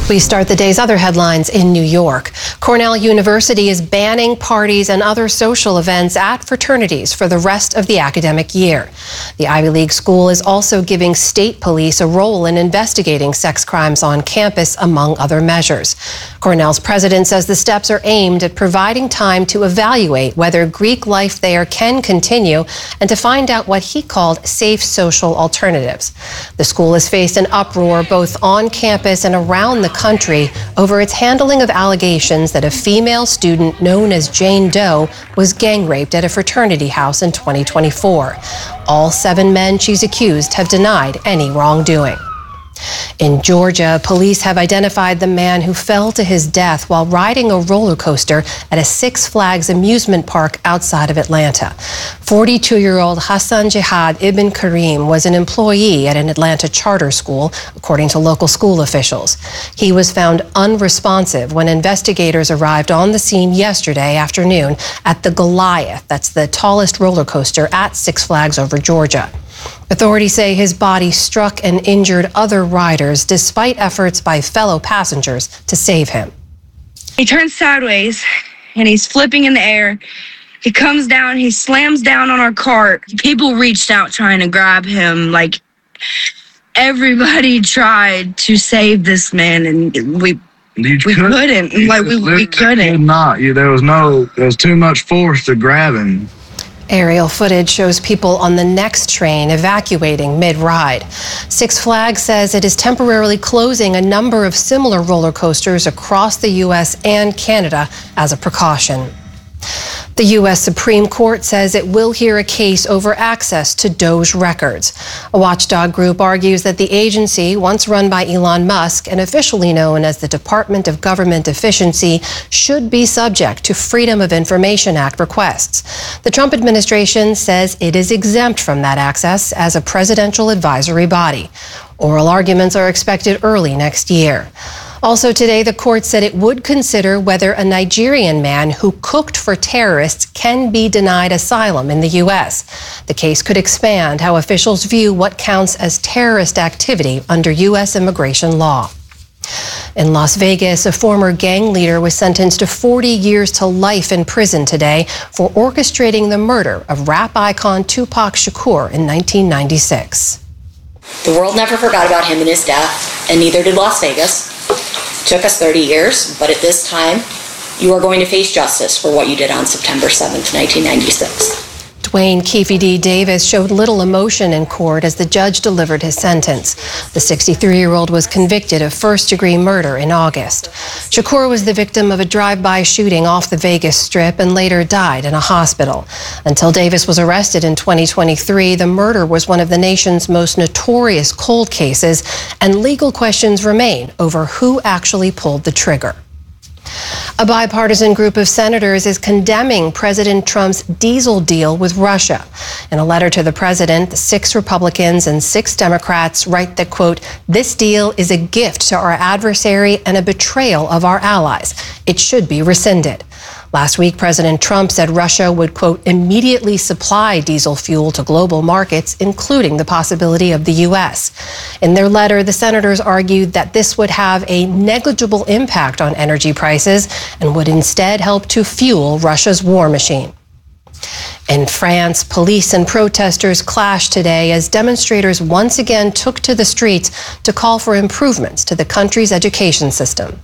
We start the day's other headlines in New York. Cornell University is banning parties and other social events at fraternities for the rest of the academic year. The Ivy League school is also giving state police a role in investigating sex crimes on campus, among other measures. Cornell's president says the steps are aimed at providing time to evaluate whether Greek life there can continue and to find out what he called safe social alternatives. The school has faced an uproar both on campus and around the country over its handling of allegations that a female student known as Jane Doe was gang raped at a fraternity house in 2024. All 7 men she's accused have denied any wrongdoing. In Georgia, police have identified the man who fell to his death while riding a roller coaster at a Six Flags amusement park outside of Atlanta. 42-year-old Hassan Jihad Ibn Karim was an employee at an Atlanta charter school, according to local school officials. He was found unresponsive when investigators arrived on the scene yesterday afternoon at the Goliath, that's the tallest roller coaster at Six Flags over Georgia. Authorities say his body struck and injured other riders despite efforts by fellow passengers to save him. He turns sideways and he's flipping in the air. He comes down, he slams down on our cart. People reached out trying to grab him. Like, everybody tried to save this man, and we couldn't. Like, we couldn't. There was too much force to grab him. Aerial footage shows people on the next train evacuating mid-ride. Six Flags says it is temporarily closing a number of similar roller coasters across the U.S. and Canada as a precaution. The U.S. Supreme Court says it will hear a case over access to Doge records. A watchdog group argues that the agency, once run by Elon Musk and officially known as the Department of Government Efficiency, should be subject to Freedom of Information Act requests. The Trump administration says it is exempt from that access as a presidential advisory body. Oral arguments are expected early next year. Also today, the court said it would consider whether a Nigerian man who cooked for terrorists can be denied asylum in the U.S. The case could expand how officials view what counts as terrorist activity under U.S. immigration law. In Las Vegas, a former gang leader was sentenced to 40 years to life in prison today for orchestrating the murder of rap icon Tupac Shakur in 1996. The world never forgot about him and his death, and neither did Las Vegas. Took us 30 years, but at this time, you are going to face justice for what you did on September 7th, 1996. Dwayne Keefe D. Davis showed little emotion in court as the judge delivered his sentence. The 63-year-old was convicted of first-degree murder in August. Shakur was the victim of a drive-by shooting off the Vegas Strip and later died in a hospital. Until Davis was arrested in 2023, the murder was one of the nation's most notorious cold cases, and legal questions remain over who actually pulled the trigger. A bipartisan group of senators is condemning President Trump's diesel deal with Russia. In a letter to the president, 6 Republicans and 6 Democrats write that, quote, "This deal is a gift to our adversary and a betrayal of our allies. It should be rescinded." Last week, President Trump said Russia would, quote, "immediately supply diesel fuel to global markets, including the possibility of the U.S." In their letter, the senators argued that this would have a negligible impact on energy prices and would instead help to fuel Russia's war machine. In France, police and protesters clashed today as demonstrators once again took to the streets to call for improvements to the country's education system.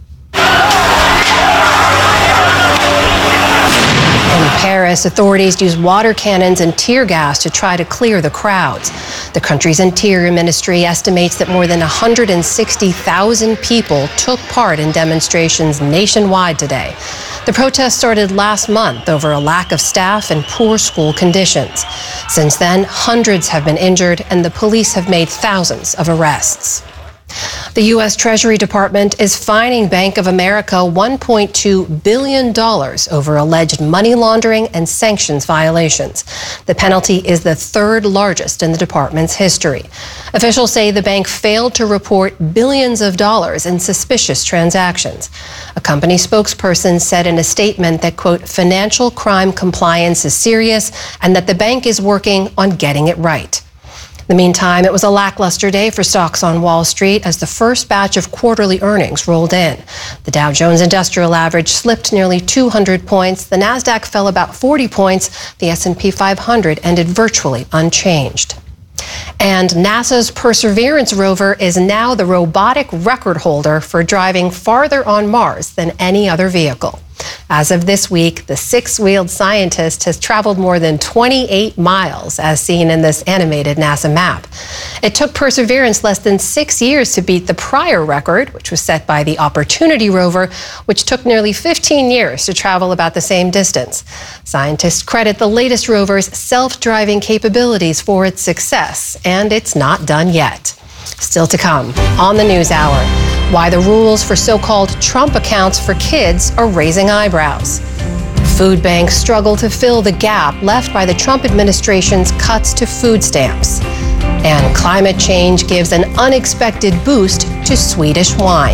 In Paris, authorities used water cannons and tear gas to try to clear the crowds. The country's interior ministry estimates that more than 160,000 people took part in demonstrations nationwide today. The protest started last month over a lack of staff and poor school conditions. Since then, hundreds have been injured and the police have made thousands of arrests. The U.S. Treasury Department is fining Bank of America $1.2 billion over alleged money laundering and sanctions violations. The penalty is the 3rd largest in the department's history. Officials say the bank failed to report billions of dollars in suspicious transactions. A company spokesperson said in a statement that, quote, "financial crime compliance is serious and that the bank is working on getting it right." In the meantime, it was a lackluster day for stocks on Wall Street as the first batch of quarterly earnings rolled in. The Dow Jones Industrial Average slipped nearly 200 points. The Nasdaq fell about 40 points. The S&P 500 ended virtually unchanged. And NASA's Perseverance rover is now the robotic record holder for driving farther on Mars than any other vehicle. As of this week, the six-wheeled scientist has traveled more than 28 miles, as seen in this animated NASA map. It took Perseverance less than 6 years to beat the prior record, which was set by the Opportunity rover, which took nearly 15 years to travel about the same distance. Scientists credit the latest rover's self-driving capabilities for its success, and it's not done yet. Still to come on the News Hour, why the rules for so-called Trump accounts for kids are raising eyebrows. Food banks struggle to fill the gap left by the Trump administration's cuts to food stamps. And climate change gives an unexpected boost to Swedish wine.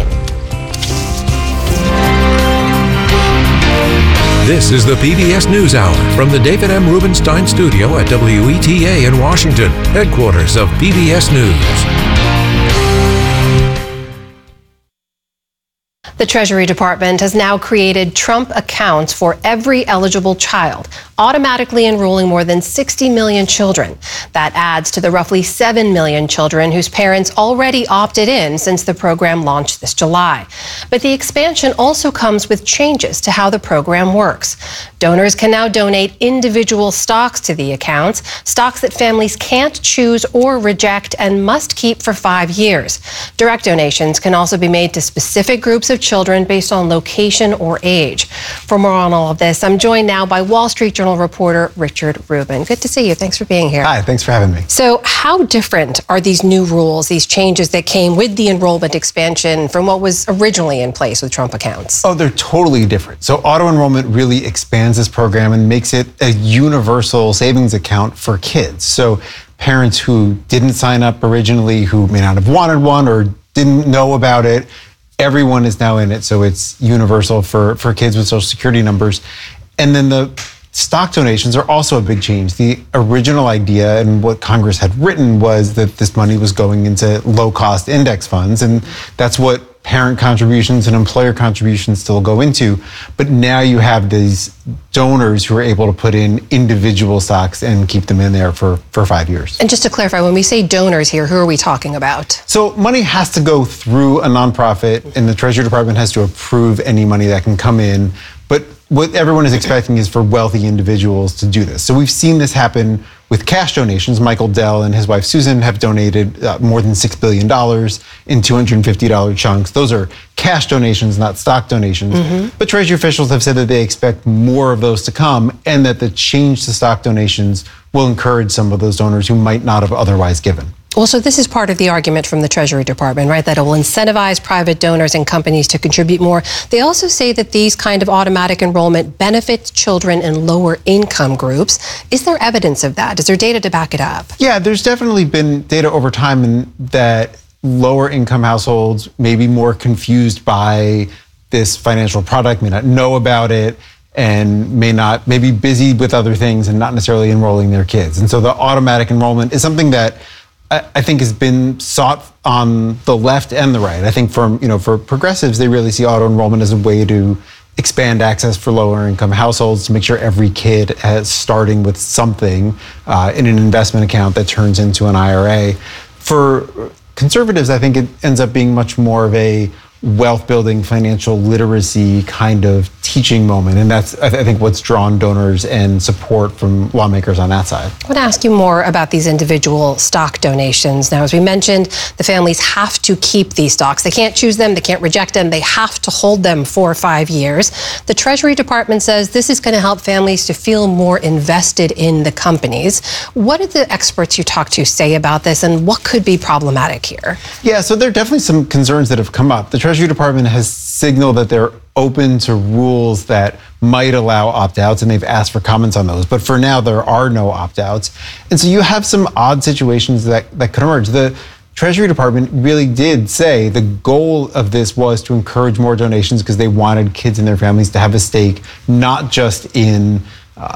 This is the PBS NewsHour from the David M. Rubenstein Studio at WETA in Washington, headquarters of PBS News. The Treasury Department has now created Trump accounts for every eligible child, automatically enrolling more than 60 million children. That adds to the roughly 7 million children whose parents already opted in since the program launched this July. But the expansion also comes with changes to how the program works. Donors can now donate individual stocks to the accounts, stocks that families can't choose or reject and must keep for 5 years. Direct donations can also be made to specific groups of children based on location or age. For more on all of this, I'm joined now by Wall Street Journal reporter Richard Rubin. Good to see you. Thanks for being here. Hi, thanks for having me. So how different are these new rules, these changes that came with the enrollment expansion from what was originally in place with Trump accounts? Oh, they're totally different. So auto enrollment really expands this program and makes it a universal savings account for kids. So parents who didn't sign up originally, who may not have wanted one or didn't know about it, everyone is now in it, so it's universal for kids with Social Security numbers. And then the stock donations are also a big change. The original idea and what Congress had written was that this money was going into low-cost index funds, and that's what parent contributions and employer contributions still go into. But now you have these donors who are able to put in individual stocks and keep them in there for 5 years. And just to clarify, when we say donors here, who are we talking about? So money has to go through a nonprofit, and the Treasury Department has to approve any money that can come in. But what everyone is expecting is for wealthy individuals to do this. So we've seen this happen with cash donations. Michael Dell and his wife Susan have donated more than $6 billion in $250 chunks. Those are cash donations, not stock donations. But Treasury officials have said that they expect more of those to come, and that the change to stock donations will encourage some of those donors who might not have otherwise given. Well, so this is part of the argument from the Treasury Department, right? That it will incentivize private donors and companies to contribute more. They also say that these kind of automatic enrollment benefits children in lower income groups. Is there evidence of that? Is there data to back it up? Yeah, there's definitely been data over time that lower income households may be more confused by this financial product, may not know about it, and may be busy with other things and not necessarily enrolling their kids. And so the automatic enrollment is something that I think has been sought on the left and the right. I think for progressives, they really see auto enrollment as a way to expand access for lower income households, to make sure every kid is starting with something in an investment account that turns into an IRA. For conservatives, I think it ends up being much more of a wealth building, financial literacy kind of teaching moment. And that's, I think, what's drawn donors and support from lawmakers on that side. I want to ask you more about these individual stock donations. Now, as we mentioned, the families have to keep these stocks. They can't choose them. They can't reject them. They have to hold them for 5 years. The Treasury Department says this is going to help families to feel more invested in the companies. What did the experts you talked to say about this, and what could be problematic here? Yeah, so there are definitely some concerns that have come up. The Treasury Department has signaled that they're open to rules that might allow opt-outs, and they've asked for comments on those. But for now, there are no opt-outs. And so you have some odd situations that could emerge. The Treasury Department really did say the goal of this was to encourage more donations because they wanted kids and their families to have a stake, not just in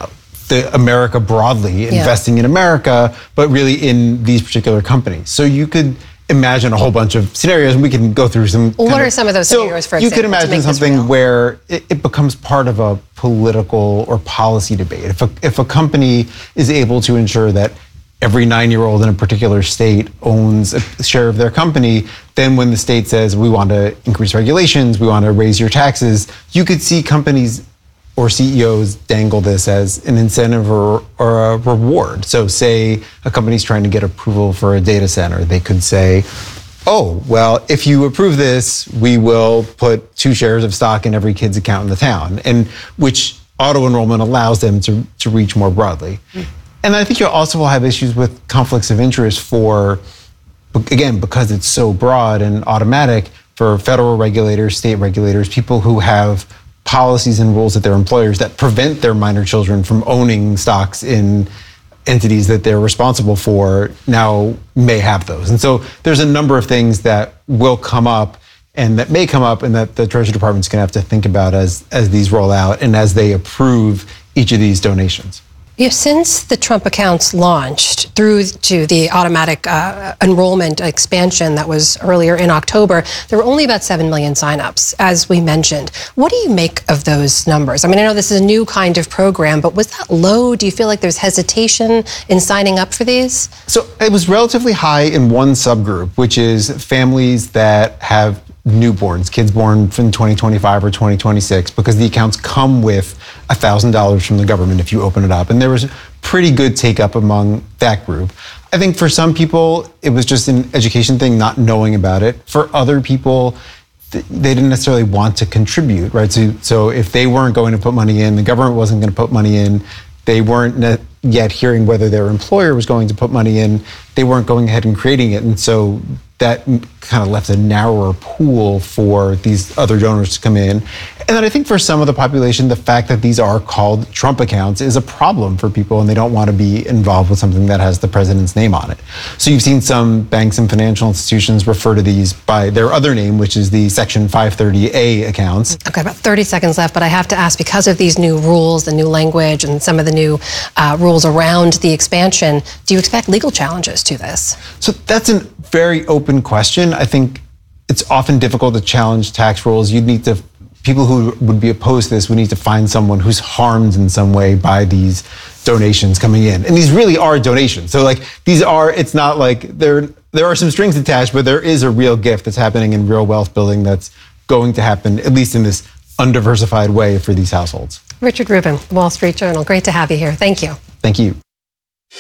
the America broadly, investing in America, but really in these particular companies. So you could imagine a whole bunch of scenarios, and we can go through some. What are some of those scenarios, for example? You could imagine something where it becomes part of a political or policy debate. If a company is able to ensure that every 9-year-old in a particular state owns a share of their company, then when the state says, we want to increase regulations, we want to raise your taxes, you could see companies or CEOs dangle this as an incentive or a reward. So say a company's trying to get approval for a data center, they could say, oh, well, if you approve this, we will put 2 shares of stock in every kid's account in the town, and which auto enrollment allows them to reach more broadly. And I think you also will have issues with conflicts of interest for, again, because it's so broad and automatic, for federal regulators, state regulators, people who have policies and rules at their employers that prevent their minor children from owning stocks in entities that they're responsible for, now may have those. And so there's a number of things that will come up and that may come up and that the Treasury Department's going to have to think about as these roll out and as they approve each of these donations. Since the Trump accounts launched through to the automatic enrollment expansion that was earlier in October, there were only about 7 million signups, as we mentioned. What do you make of those numbers? I mean, I know this is a new kind of program, but was that low? Do you feel like there's hesitation in signing up for these? So it was relatively high in one subgroup, which is families that have newborns, kids born in 2025 or 2026, because the accounts come with $1,000 from the government if you open it up. And there was pretty good take up among that group. I think for some people, it was just an education thing, not knowing about it. For other people, they didn't necessarily want to contribute, right? So if they weren't going to put money in, the government wasn't going to put money in, they weren't yet hearing whether their employer was going to put money in, they weren't going ahead and creating it. And so that kind of left a narrower pool for these other donors to come in. And then I think for some of the population, the fact that these are called Trump accounts is a problem for people, and they don't want to be involved with something that has the president's name on it. So you've seen some banks and financial institutions refer to these by their other name, which is the Section 530A accounts. Okay, about 30 seconds left, but I have to ask, because of these new rules, the new language, and some of the new rules around the expansion, do you expect legal challenges to this? So that's a very open question. I think it's often difficult to challenge tax rules. People who would be opposed to this would need to find someone who's harmed in some way by these donations coming in. And these really are donations. So it's not like there are some strings attached, but there is a real gift that's happening in real wealth building that's going to happen, at least in this undiversified way, for these households. Richard Rubin, Wall Street Journal. Great to have you here. Thank you. Thank you.